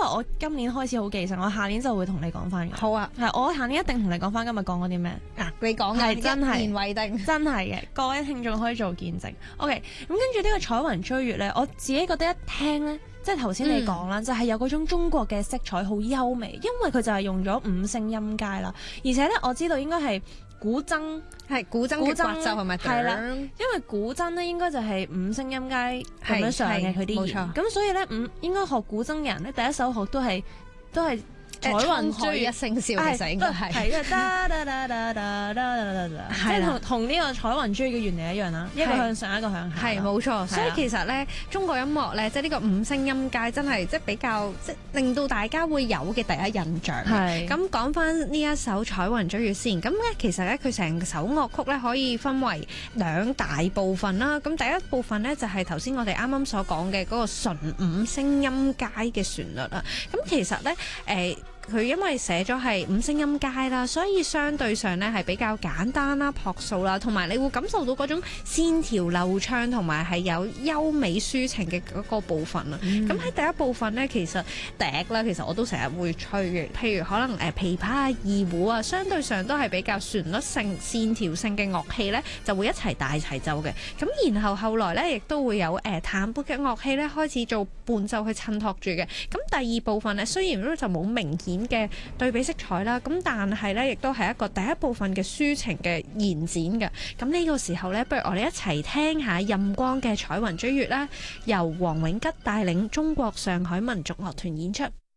我今年開始好記性，我下年就會同你講翻嘅。 好啊， 係我下年一定同你講翻今日講嗰啲咩。 你講嘅係真係一言為定。 真係嘅，各位聽眾可以做見證。OK，咁跟住呢個彩雲追月咧，我自己覺得一聽咧，即係頭先你講啦，就係有嗰種中國嘅色彩好優美，因為佢就係用咗五聲音階啦，而且咧我知道應該係古箏， 係古箏嘅刮奏係咪？ 係啦，因為古箏咧應該就係五聲音階咁樣上嘅佢啲弦，咁所以咧應該學古箏嘅人咧第一首學都係彩雲追月一聲笑，其實應該係即係同呢個彩雲追月嘅原理一樣啦，一個向上一個向下。 係冇錯，所以其實咧中國音樂咧，即係呢個五聲音階真係即係比較即係令到大家會有嘅第一印象。 係咁講翻呢一首彩雲追月先，咁咧其實咧佢成首樂曲咧可以分為兩大部分啦。咁第一部分咧就係頭先我哋啱啱所講嘅嗰個純五聲音階嘅旋律啦。咁其實咧佢因為寫咗係五聲音階啦，所以相對上咧係比較簡單啦、樸素啦，同埋你會感受到嗰種線條流暢同埋係有優美抒情嘅嗰個部分啦。咁喺第一部分咧，其實笛啦，其實我都成日會吹嘅，譬如可能琵琶啊、二胡啊，相對上都係比較旋律性、線條性嘅樂器咧，就會一齊大齊奏嘅。咁然後後來咧，亦都會有彈撥嘅樂器咧開始做伴奏去襯托住嘅。咁第二部分咧，雖然咧就冇明顯嘅對比色彩啦，咁但係咧亦都係一個第一部分嘅抒情嘅延展嘅。咁呢個時候咧，不如我哋一齊聽下任光嘅《彩雲追月》啦，由黃永吉帶領中國上海民族樂團演出。